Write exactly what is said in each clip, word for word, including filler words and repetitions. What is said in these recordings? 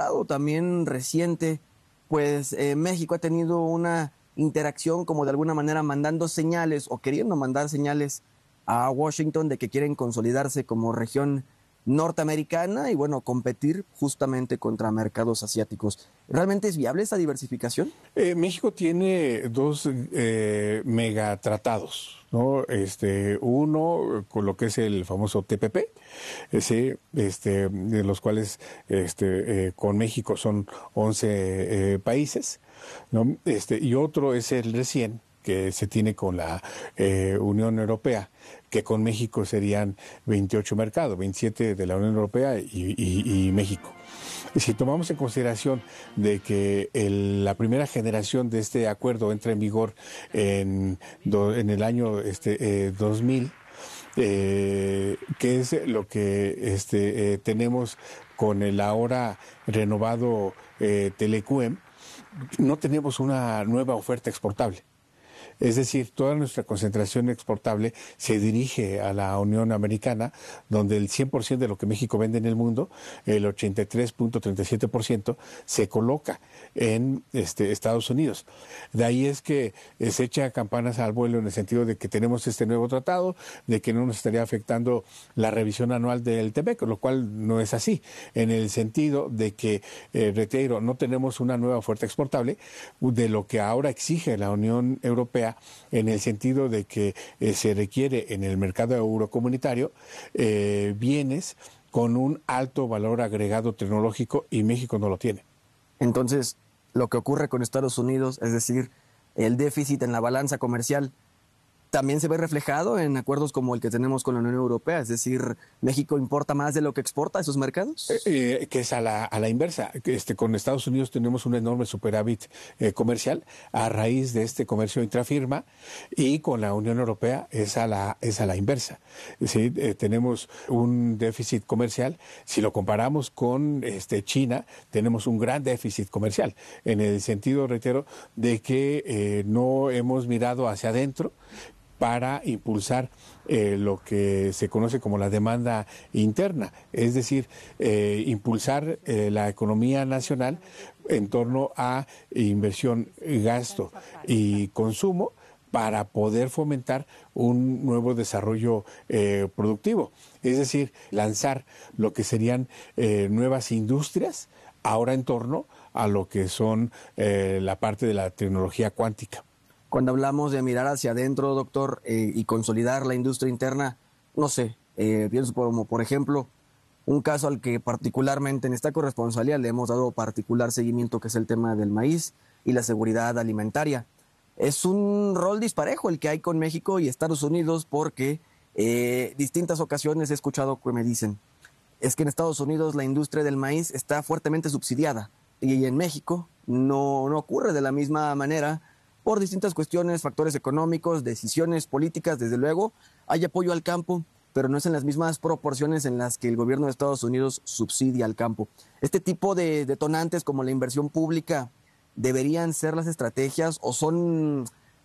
pasado, también reciente, pues eh, México ha tenido una interacción como de alguna manera mandando señales o queriendo mandar señales a Washington de que quieren consolidarse como región norteamericana y bueno, competir justamente contra mercados asiáticos. ¿Realmente es viable esa diversificación? Eh, México tiene dos eh, megatratados, ¿no? Este, uno con lo que es el famoso T P P, ese, este, de los cuales este, eh, con México son once eh, países, ¿no? Este, y otro es el recién que se tiene con la eh, Unión Europea, que con México serían veintiocho mercados, veintisiete de la Unión Europea y, y, y México. Y si tomamos en consideración de que el, la primera generación de este acuerdo entra en vigor en, do, en el año este, eh, dos mil, eh, que es lo que este, eh, tenemos con el ahora renovado eh, Telecuem, no tenemos una nueva oferta exportable. Es decir, toda nuestra concentración exportable se dirige a la Unión Americana, donde el cien por ciento de lo que México vende en el mundo, el ochenta y tres punto treinta y siete por ciento, se coloca en este, Estados Unidos. De ahí es que eh, se echa campanas al vuelo en el sentido de que tenemos este nuevo tratado, de que no nos estaría afectando la revisión anual del T P E C, lo cual no es así, en el sentido de que, eh, reitero, no tenemos una nueva oferta exportable de lo que ahora exige la Unión Europea, en el sentido de que eh, se requiere en el mercado eurocomunitario eh, bienes con un alto valor agregado tecnológico y México no lo tiene. Entonces, lo que ocurre con Estados Unidos, es decir, el déficit en la balanza comercial, también se ve reflejado en acuerdos como el que tenemos con la Unión Europea, es decir, ¿México importa más de lo que exporta a esos mercados? Eh, eh, que es a la, a la inversa. Este, con Estados Unidos tenemos un enorme superávit eh, comercial a raíz de este comercio intrafirma, y con la Unión Europea es a la, es a la inversa. ¿Sí? Eh, tenemos un déficit comercial. Si lo comparamos con este, China, tenemos un gran déficit comercial, en el sentido, reitero, de que eh, no hemos mirado hacia adentro para impulsar eh, lo que se conoce como la demanda interna, es decir, eh, impulsar eh, la economía nacional en torno a inversión, gasto y consumo para poder fomentar un nuevo desarrollo eh, productivo, es decir, lanzar lo que serían eh, nuevas industrias ahora en torno a lo que son eh, la parte de la tecnología cuántica. Cuando hablamos de mirar hacia adentro, doctor, eh, y consolidar la industria interna, no sé, eh, pienso como, por ejemplo, un caso al que particularmente en esta corresponsalía le hemos dado particular seguimiento, que es el tema del maíz y la seguridad alimentaria. Es un rol disparejo el que hay con México y Estados Unidos, porque eh, distintas ocasiones he escuchado que me dicen, es que en Estados Unidos la industria del maíz está fuertemente subsidiada y en México no, no ocurre de la misma manera, por distintas cuestiones, factores económicos, decisiones políticas. Desde luego, hay apoyo al campo, pero no es en las mismas proporciones en las que el gobierno de Estados Unidos subsidia al campo. Este tipo de detonantes como la inversión pública deberían ser las estrategias, o son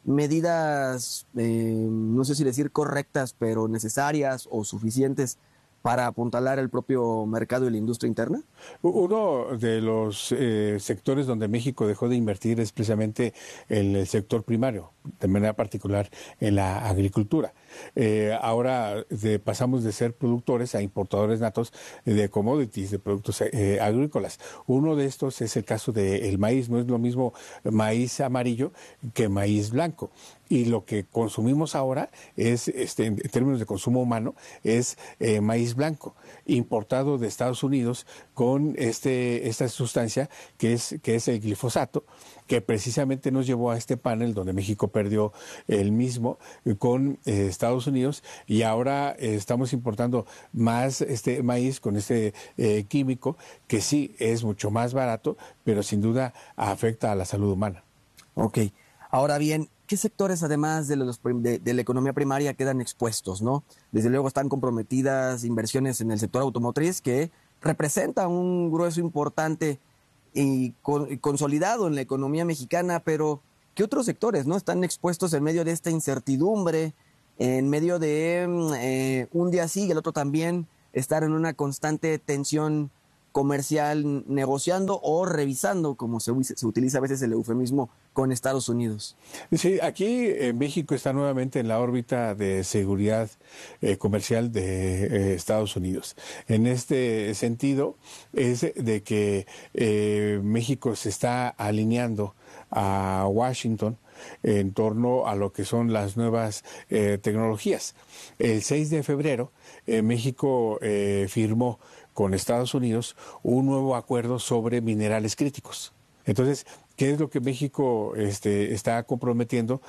medidas, eh, no sé si decir correctas, pero necesarias o suficientes para apuntalar el propio mercado y la industria interna? Uno de los eh, sectores donde México dejó de invertir es precisamente en el sector primario, de manera particular en la agricultura. Eh, ahora de, pasamos de ser productores a importadores natos de commodities, de productos eh, agrícolas. Uno de estos es el caso del maíz. No es lo mismo maíz amarillo que maíz blanco. Y lo que consumimos ahora es, este, en términos de consumo humano, es eh, maíz blanco, importado de Estados Unidos con este, esta sustancia que es, que es el glifosato, que precisamente nos llevó a este panel donde México perdió el mismo con eh, Estados Unidos, y ahora eh, estamos importando más este maíz con este eh, químico que sí es mucho más barato, pero sin duda afecta a la salud humana. Ok, ahora bien, ¿qué sectores además de, los, de, de la economía primaria quedan expuestos, no? Desde luego están comprometidas inversiones en el sector automotriz, que representa un grueso importante y, con, y consolidado en la economía mexicana, pero ¿qué otros sectores no están expuestos en medio de esta incertidumbre, en medio de eh, un día sí y el otro también, estar en una constante tensión comercial negociando o revisando, como se, se utiliza a veces el eufemismo, con Estados Unidos? Sí, aquí en México está nuevamente en la órbita de seguridad eh, comercial de eh, Estados Unidos. En este sentido es de que eh, México se está alineando a Washington en torno a lo que son las nuevas eh, tecnologías. El seis de febrero, eh, México eh, firmó con Estados Unidos un nuevo acuerdo sobre minerales críticos. Entonces, ¿qué es lo que México este, está comprometiendo?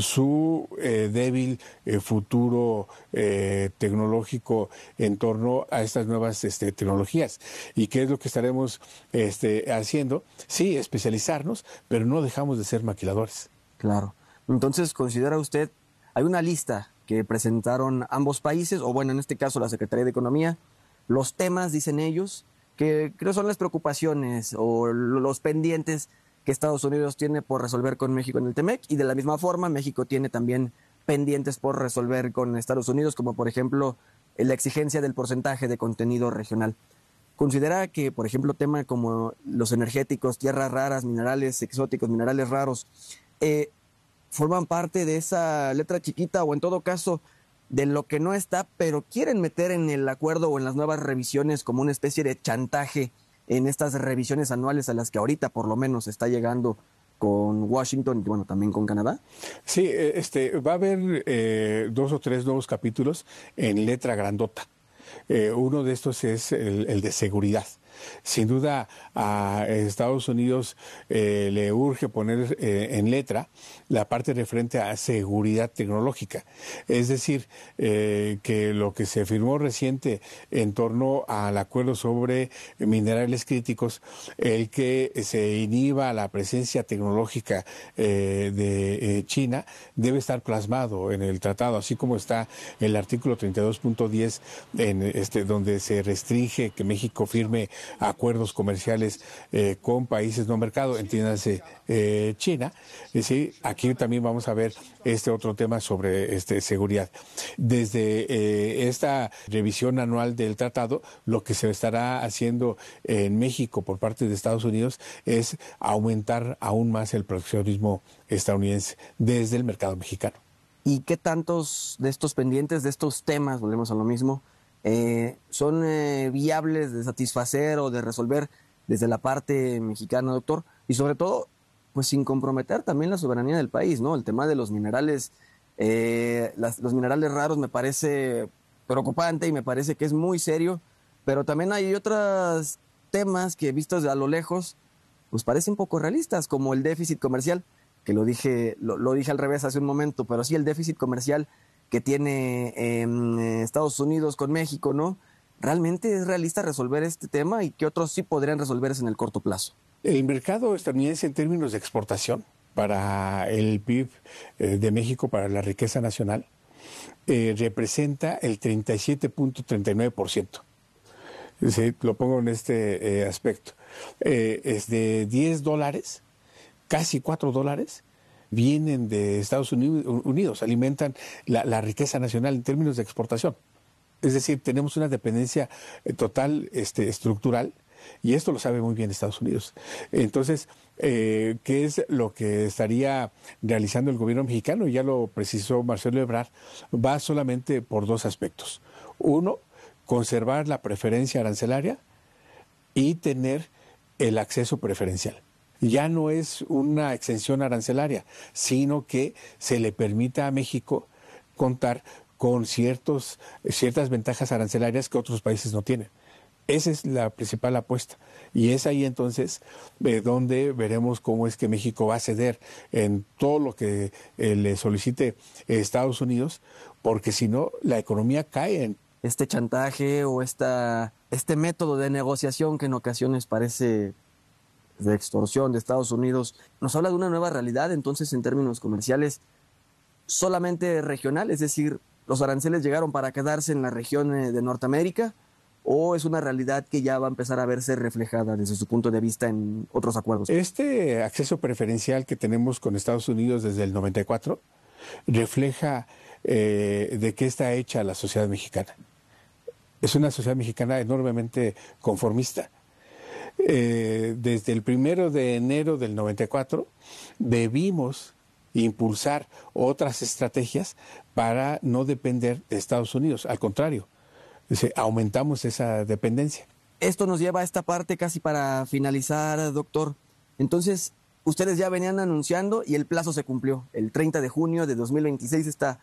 Su eh, débil eh, futuro eh, tecnológico en torno a estas nuevas este, tecnologías. ¿Y qué es lo que estaremos este, haciendo? Sí, especializarnos, pero no dejamos de ser maquiladores. Claro. Entonces, ¿considera usted, hay una lista que presentaron ambos países, o bueno, en este caso la Secretaría de Economía, los temas, dicen ellos, que creo son las preocupaciones o los pendientes que Estados Unidos tiene por resolver con México en el TEMEC, y de la misma forma México tiene también pendientes por resolver con Estados Unidos, como por ejemplo la exigencia del porcentaje de contenido regional. ¿Considera que, por ejemplo, temas como los energéticos, tierras raras, minerales exóticos, minerales raros, eh, forman parte de esa letra chiquita, o en todo caso de lo que no está, pero quieren meter en el acuerdo o en las nuevas revisiones como una especie de chantaje en estas revisiones anuales a las que ahorita por lo menos está llegando con Washington y bueno, también con Canadá? Sí, este, va a haber eh, dos o tres nuevos capítulos en letra grandota. Eh, uno de estos es el, el de seguridad. Sin duda a Estados Unidos eh, le urge poner eh, en letra la parte referente a seguridad tecnológica. Es decir, eh, que lo que se firmó reciente en torno al acuerdo sobre minerales críticos, el que se inhiba la presencia tecnológica eh, de eh, China, debe estar plasmado en el tratado, así como está el artículo treinta y dos punto diez en este, donde se restringe que México firme acuerdos comerciales eh, con países no mercado, entiéndase eh, China. Eh, sí, aquí también vamos a ver este otro tema sobre este, seguridad. Desde eh, esta revisión anual del tratado, lo que se estará haciendo en México por parte de Estados Unidos es aumentar aún más el proteccionismo estadounidense desde el mercado mexicano. ¿Y qué tantos de estos pendientes, de estos temas, volvemos a lo mismo, Eh, son eh, viables de satisfacer o de resolver desde la parte mexicana, doctor? Y sobre todo, pues sin comprometer también la soberanía del país, ¿no? El tema de los minerales, eh, las, los minerales raros me parece preocupante y me parece que es muy serio, pero también hay otros temas que vistos a lo lejos, pues parecen poco realistas, como el déficit comercial, que lo dije, lo, lo dije al revés hace un momento, pero sí el déficit comercial que tiene eh, Estados Unidos con México, ¿no? ¿Realmente es realista resolver este tema y qué otros sí podrían resolverse en el corto plazo? El mercado estadounidense en términos de exportación para el P I B eh, de México, para la riqueza nacional, eh, representa el treinta y siete punto treinta y nueve por ciento. Sí, lo pongo en este eh, aspecto. Eh, es de diez dólares, casi cuatro dólares, vienen de Estados Unidos, alimentan la, la riqueza nacional en términos de exportación. Es decir, tenemos una dependencia total este, estructural, y esto lo sabe muy bien Estados Unidos. Entonces, eh, ¿qué es lo que estaría realizando el gobierno mexicano? Ya lo precisó Marcelo Ebrard, va solamente por dos aspectos. Uno, conservar la preferencia arancelaria y tener el acceso preferencial. Ya no es una exención arancelaria, sino que se le permita a México contar con ciertos, ciertas ventajas arancelarias que otros países no tienen. Esa es la principal apuesta. Y es ahí entonces eh, donde veremos cómo es que México va a ceder en todo lo que eh, le solicite Estados Unidos, porque si no, la economía cae en... Este chantaje o esta, este método de negociación que en ocasiones parece de extorsión de Estados Unidos, nos habla de una nueva realidad entonces en términos comerciales solamente regional, es decir, los aranceles llegaron para quedarse en la región de Norteamérica, o es una realidad que ya va a empezar a verse reflejada desde su punto de vista en otros acuerdos. Este acceso preferencial que tenemos con Estados Unidos desde el noventa y cuatro refleja eh, de qué está hecha la sociedad mexicana. Es una sociedad mexicana enormemente conformista. eh, desde el primero de enero del noventa y cuatro debimos impulsar otras estrategias para no depender de Estados Unidos. Al contrario, aumentamos esa dependencia. Esto nos lleva a esta parte casi para finalizar, doctor. Entonces, ustedes ya venían anunciando y el plazo se cumplió. El treinta de junio de dos mil veintiséis está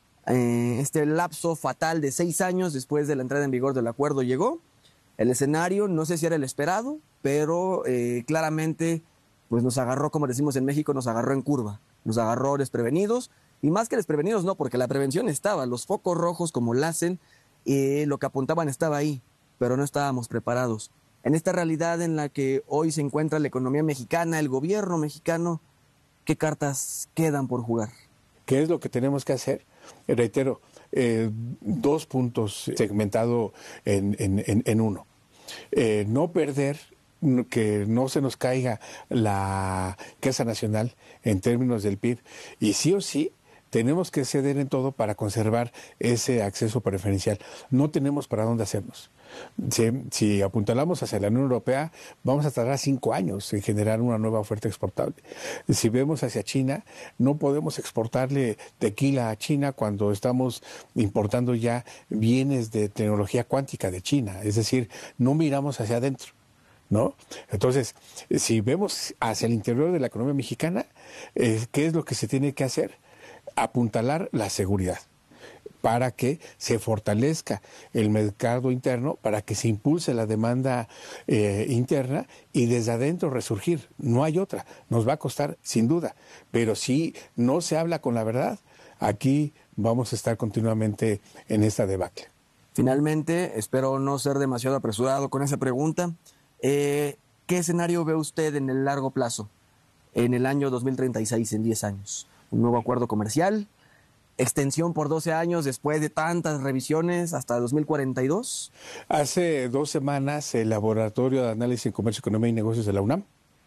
eh, este lapso fatal de seis años después de la entrada en vigor del acuerdo llegó. El escenario, no sé si era el esperado, pero eh, claramente pues nos agarró, como decimos en México, nos agarró en curva. Nos agarró desprevenidos, y más que desprevenidos no, porque la prevención estaba, los focos rojos como LACEN, eh, lo que apuntaban estaba ahí, pero no estábamos preparados. En esta realidad en la que hoy se encuentra la economía mexicana, el gobierno mexicano, ¿qué cartas quedan por jugar? ¿Qué es lo que tenemos que hacer? Eh, reitero, eh, dos puntos segmentados en, en, en, en uno. Eh, no perder, que no se nos caiga la casa nacional en términos del P I B, y sí o sí tenemos que ceder en todo para conservar ese acceso preferencial. No tenemos para dónde hacernos. Si, si apuntalamos hacia la Unión Europea, vamos a tardar cinco años en generar una nueva oferta exportable. Si vemos hacia China, no podemos exportarle tequila a China cuando estamos importando ya bienes de tecnología cuántica de China. Es decir, no miramos hacia adentro, ¿no? Entonces, si vemos hacia el interior de la economía mexicana, eh, ¿qué es lo que se tiene que hacer? Apuntalar la seguridad para que se fortalezca el mercado interno, para que se impulse la demanda eh, interna y desde adentro resurgir. No hay otra. Nos va a costar, sin duda. Pero si no se habla con la verdad, aquí vamos a estar continuamente en esta debacle. Finalmente, espero no ser demasiado apresurado con esa pregunta. Eh, ¿Qué escenario ve usted en el largo plazo, en el año dos mil treinta y seis, en diez años? ¿Un nuevo acuerdo comercial? ¿Extensión por doce años después de tantas revisiones hasta dos mil cuarenta y dos? Hace dos semanas el Laboratorio de Análisis en Comercio, Economía y Negocios de la UNAM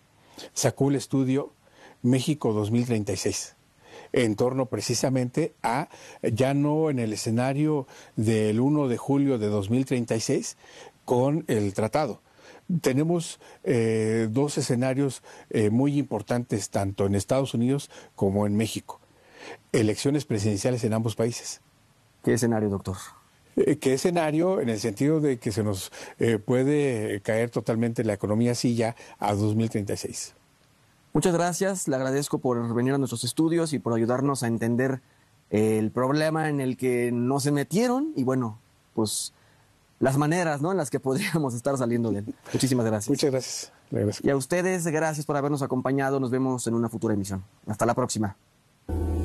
sacó el estudio México dos mil treinta y seis, en torno precisamente a, ya no en el escenario del primero de julio de dos mil treinta y seis con el tratado. Tenemos eh, dos escenarios eh, muy importantes, tanto en Estados Unidos como en México. Elecciones presidenciales en ambos países. ¿Qué escenario, doctor? Eh, ¿Qué escenario? En el sentido de que se nos eh, puede caer totalmente la economía así ya a dos mil treinta y seis. Muchas gracias, le agradezco por venir a nuestros estudios y por ayudarnos a entender eh, el problema en el que nos se metieron y bueno, pues las maneras, ¿no?, en las que podríamos estar saliendo de él. Muchísimas gracias. Muchas gracias. Le agradezco. Y a ustedes, gracias por habernos acompañado. Nos vemos en una futura emisión. Hasta la próxima.